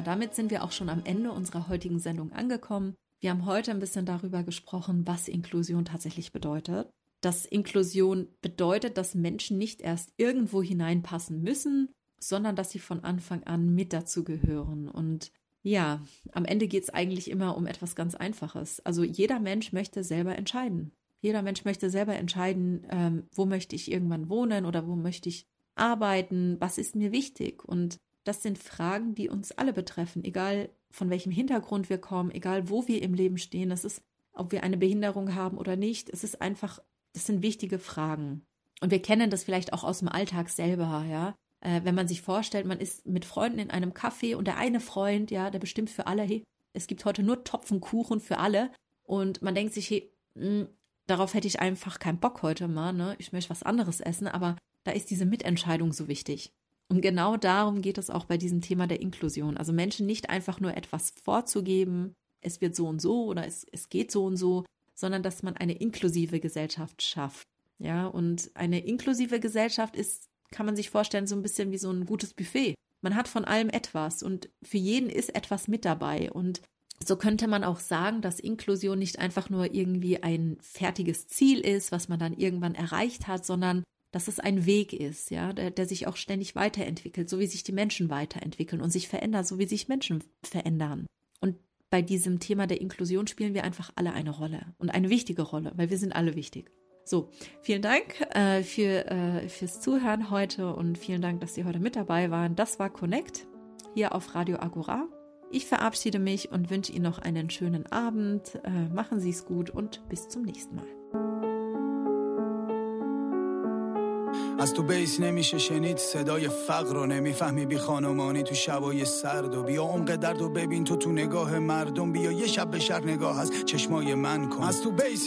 damit sind wir auch schon am Ende unserer heutigen Sendung angekommen. Wir haben heute ein bisschen darüber gesprochen, was Inklusion tatsächlich bedeutet. Dass Inklusion bedeutet, dass Menschen nicht erst irgendwo hineinpassen müssen, sondern dass sie von Anfang an mit dazugehören. Und ja, am Ende geht es eigentlich immer um etwas ganz Einfaches. Also jeder Mensch möchte selber entscheiden. Jeder Mensch möchte selber entscheiden, wo möchte ich irgendwann wohnen oder wo möchte ich arbeiten, was ist mir wichtig. Und das sind Fragen, die uns alle betreffen, egal von welchem Hintergrund wir kommen, egal wo wir im Leben stehen. Es ist, ob wir eine Behinderung haben oder nicht. Es ist einfach, das sind wichtige Fragen. Und wir kennen das vielleicht auch aus dem Alltag selber, ja. Wenn man sich vorstellt, man ist mit Freunden in einem Café und der eine Freund, ja, der bestimmt für alle, hey, es gibt heute nur Topfenkuchen für alle. Und man denkt sich, hey, darauf hätte ich einfach keinen Bock heute mal, ne? Ich möchte was anderes essen, aber da ist diese Mitentscheidung so wichtig. Und genau darum geht es auch bei diesem Thema der Inklusion. Also Menschen nicht einfach nur etwas vorzugeben, es wird so und so oder es geht so und so, sondern dass man eine inklusive Gesellschaft schafft. Ja, und eine inklusive Gesellschaft ist, kann man sich vorstellen, so ein bisschen wie so ein gutes Buffet. Man hat von allem etwas und für jeden ist etwas mit dabei. Und so könnte man auch sagen, dass Inklusion nicht einfach nur irgendwie ein fertiges Ziel ist, was man dann irgendwann erreicht hat, sondern dass es ein Weg ist, ja, der sich auch ständig weiterentwickelt, so wie sich die Menschen weiterentwickeln und sich verändern, so wie sich Menschen verändern. Und bei diesem Thema der Inklusion spielen wir einfach alle eine Rolle und eine wichtige Rolle, weil wir sind alle wichtig. So, vielen Dank fürs Zuhören heute und vielen Dank, dass Sie heute mit dabei waren. Das war Connect hier auf Radio Agora. Ich verabschiede mich und wünsche Ihnen noch einen schönen Abend. Machen Sie es gut und bis zum nächsten Mal. از تو بیس نمیشه شنید صدای فقر رو نمیفهمی بی خانمانی تو شبای سرد و بیا عمق درد و ببین تو نگاه مردم بیا یه شب به شهر نگاه از چشمای من کن از تو بیس